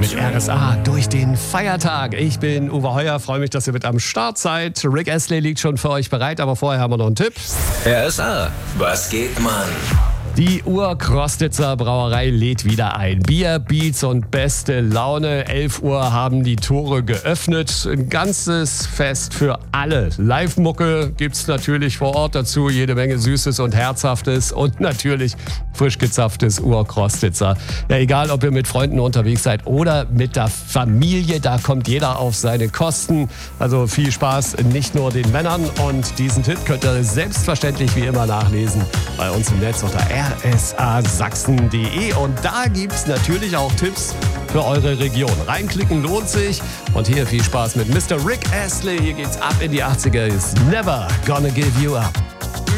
mit RSA durch den Feiertag. Ich bin Uwe Heuer, freue mich, dass ihr mit am Start seid. Rick Astley liegt schon für euch bereit, aber vorher haben wir noch einen Tipp. RSA, was geht, Mann? Die Ur-Krostitzer Brauerei lädt wieder ein. Bier, Beats und beste Laune. 11 Uhr haben die Tore geöffnet. Ein ganzes Fest für alle. Live-Mucke gibt's natürlich vor Ort dazu. Jede Menge Süßes und Herzhaftes und natürlich frisch gezapftes Ur-Krostitzer. Ja, egal, ob ihr mit Freunden unterwegs seid oder mit der Familie, da kommt jeder auf seine Kosten. Also viel Spaß nicht nur den Männern. Und diesen Tipp könnt ihr selbstverständlich wie immer nachlesen bei uns im Netz unter rsasachsen.de, und da gibt's natürlich auch Tipps für eure Region. Reinklicken lohnt sich, und hier viel Spaß mit Mr. Rick Astley. Hier geht's ab in die 80er. Is never gonna give you up.